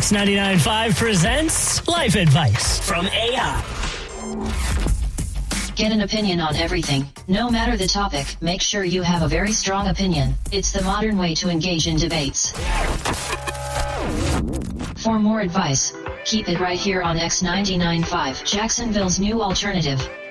X99.5 presents Life Advice from AI. Get an opinion on everything, no matter the topic. Make sure you have a very strong opinion. It's the modern way to engage in debates. For more advice, keep it right here on X99.5, Jacksonville's new alternative.